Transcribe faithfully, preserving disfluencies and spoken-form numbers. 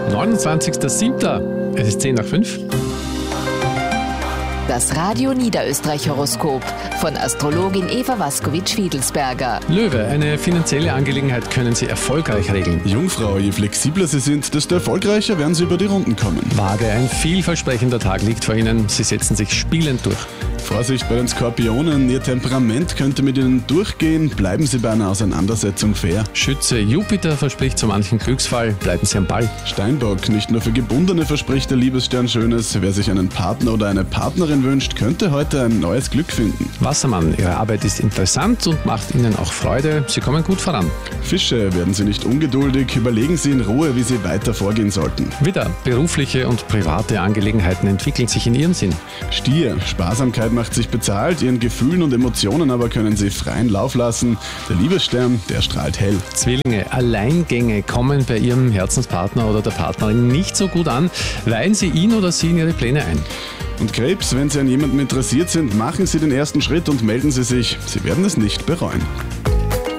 neunundzwanzigster siebter Es ist zehn nach fünf. Das Radio Niederösterreich-Horoskop von Astrologin Eva Waskowitsch-Fiedelsberger. Löwe, eine finanzielle Angelegenheit können Sie erfolgreich regeln. Jungfrau, je flexibler Sie sind, desto erfolgreicher werden Sie über die Runden kommen. Waage, ein vielversprechender Tag liegt vor Ihnen. Sie setzen sich spielend durch. Vorsicht bei den Skorpionen, Ihr Temperament könnte mit Ihnen durchgehen. Bleiben Sie bei einer Auseinandersetzung fair. Schütze, Jupiter verspricht so manchen Glücksfall. Bleiben Sie am Ball. Steinbock, nicht nur für Gebundene verspricht der Liebesstern Schönes. Wer sich einen Partner oder eine Partnerin wünscht, könnte heute ein neues Glück finden. Wassermann, Ihre Arbeit ist interessant und macht Ihnen auch Freude. Sie kommen gut voran. Fische, werden Sie nicht ungeduldig, überlegen Sie in Ruhe, wie Sie weiter vorgehen sollten. Widder, berufliche und private Angelegenheiten entwickeln sich in Ihren Sinn. Stier, Sparsamkeit macht sich bezahlt, Ihren Gefühlen und Emotionen aber können Sie freien Lauf lassen. Der Liebesstern, der strahlt hell. Zwillinge, Alleingänge kommen bei Ihrem Herzenspartner oder der Partnerin nicht so gut an. Weihen Sie ihn oder sie in Ihre Pläne ein. Und Krebs, wenn Sie an jemandem interessiert sind, machen Sie den ersten Schritt und melden Sie sich. Sie werden es nicht bereuen.